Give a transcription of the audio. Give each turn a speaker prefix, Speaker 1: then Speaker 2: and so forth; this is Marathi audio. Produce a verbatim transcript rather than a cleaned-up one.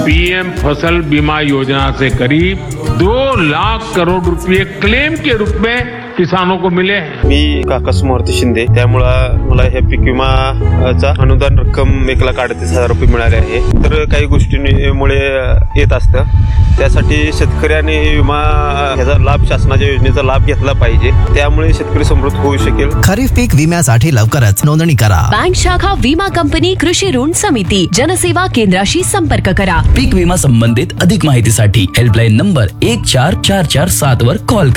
Speaker 1: पीएम फसल बीमा योजना से करीब दो लाख करोड़ रुपए क्लेम के रूप में किसानों को मिले हैं।
Speaker 2: मी काकास मूर्ती शिंदे, त्यामुळं मला हे पीक विमाचा अनुदान रक्कम एक लाख अडतीस हजार रुपये मिळाले आहे. तर काही गोष्टींमुळे येत असतं, त्यासाठी शेतकऱ्याने विमा ह्याचा लाभ, शासनाच्या योजनेचा लाभ घेतला पाहिजे. त्यामुळे शेतकरी समृद्ध होऊ शकेल.
Speaker 3: खरीप पीक विम्यासाठी लवकरच नोंदणी करा.
Speaker 4: बँक शाखा, विमा कंपनी, कृषी ऋण समिती, जनसेवा केंद्राशी संपर्क करा.
Speaker 5: पीक विमा संबंधित अधिक माहितीसाठी हेल्पलाईन नंबर एक चार चार चार सात वर कॉल